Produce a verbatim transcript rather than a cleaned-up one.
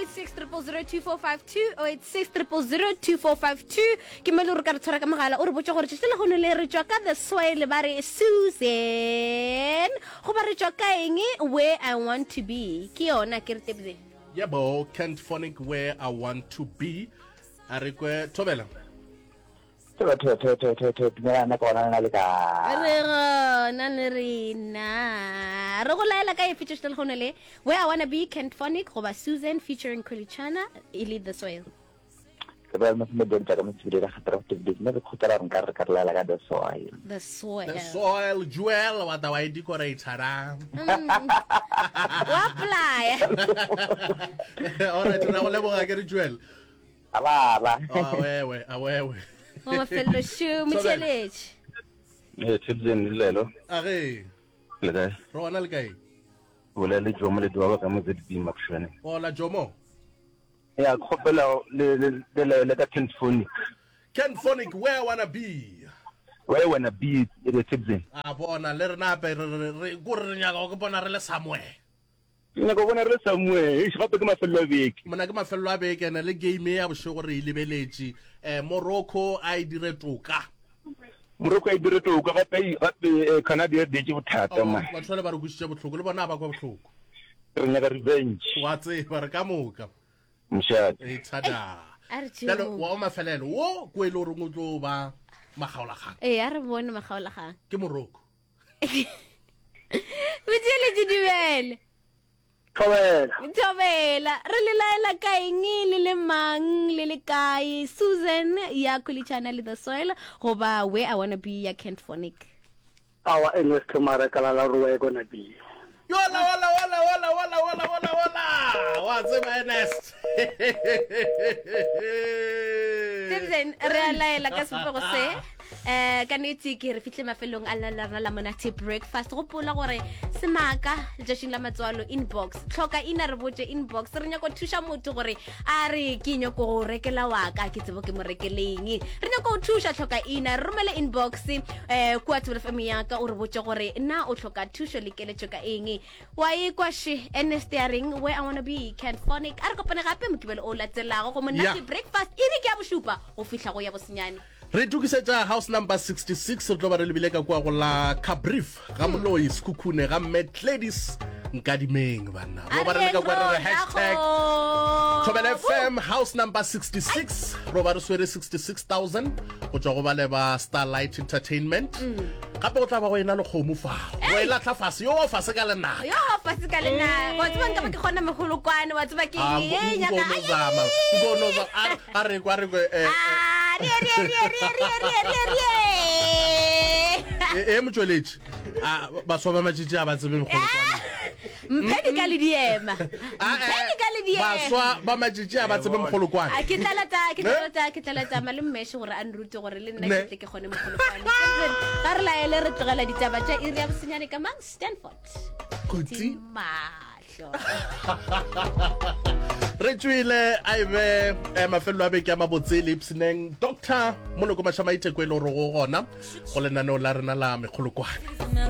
eight six zero zero two four five two oh eight six zero zero two four five two ke mele re ka re tshwara ka mogala o re botsa gore tshela go ne le re tswa ka the soil ba re Susan go ba re tswa ka eng where I want to be ke yona ke re tebile yebo Kent Phonic where I want to be a re kwe Thobela Tho tho tho tho tho tho na kona na le ka re gona le rena re go laela ka e feature still gone le where I want to be Kent Phonic go ba Susan featuring Kulichana e lead the soil ke ba mo mo do tsa mo tsile ra khatra te big me go tara re ka re ka laela ka the soil the soil the soil jewel wa ta wa e decorate-ara wa apply ora tla go leboga ke re jewel ala ala a wewe a wewe Mama fellow shoe michelech eh tibzen lelo are le ga rona le kae wala le jomo le dwa ka mo zedi makshwane ola jomo ya khopela le le le ka Kent Phonic Kent Phonic where I wanna be where I wanna be le tibzen a bona le rena pe re go re nya go bona re le somewhere ina go bona re somewhere e gape ke mafelo a beke mona ke mafelo a beke na le game ya bosego re ilebeletsi eh Morocco a dire toka Morocco a dire toka gape gape Canada de tse bothata ma ba tshole ba re kushitse botlhoko le bona ba kwa botlhoko re nya ka revenge wa tse ba re ka moka mshad e tsada a re jalo tshelo wa mafelelo wo go ile re ngotlo ba magaola gang eh a re bone magaola gang ke Morocco Botele diduele Thobela Thobela re le laela ka eng le le mang le le kae Susan ya Kulichana le the soil go ba where I want to be ya Kent Phonic awa enwe khmara kala la ruwe go na bi yola wala wala wala wala wala wala wala wa tse ba nest Tibzen re a laela ka sepego se eh ka netse ke re fitle mafelong a la la la monate breakfast go pola gore semaka jashing la matswalo inbox tlhoka ina re botse inbox re nya go thusha motho gore a re ke nyo go rekela wa ka ke tsebo ke mo rekeleng re nya go thusha tlhoka ina re romele inbox eh kwa tswela family ya ka o re botse gore na o tlhoka thusho le keletso ka eng wa e kwa she nsteering where I want to be Kent Phonic a re kopane gape mokibelo o latelago go monate breakfast e re ke ya boshupa go fihla go ya bosenyane re tukisetsa house number sixty-six re tlo ba re lebile ka kwa go la Cabrief ga moloi skukhune ga Met Ladies nkadimeng bana ro ba re ka kwa re hashtag Thobela F M house number sixty-six ro ba re swere sixty-six thousand go tswa go ba le ba Starlight Entertainment gape go tla ba go ena le khomo fa go ela tla fase yo fase ka lena yo fase ka lena wa tsba nka ke khona megolokwane wa tsba ke eh nya ka zama ngono za a re kwa re eh ah re re re re re re re e motsweletsi a ba soba majiji a ba tsebe mogolokwane medical diema medical diema ba swa ba majiji a ba tsebe mogolokwane a ke tlalata ke tlalata ke tlalata malumeshe gore a nrute gore le nna ke tle ke gone mogolokwane ga re laele re tlogela ditaba tša iri ya bosenyane ka mang Stanford kutsi mahlo re tswile a ibe mafelo a beke a mabotse lipsneng doctor monoko mashama itekwele go gona go lenaneo la rena la megolokwane